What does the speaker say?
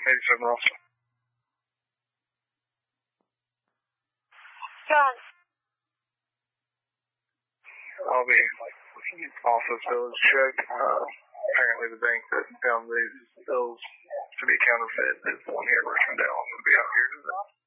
87 Russell. John. I'll be Office Village check. Apparently the bank that found these bills to be counterfeit is the one here in Richmond Dale. I'm going to be out here today.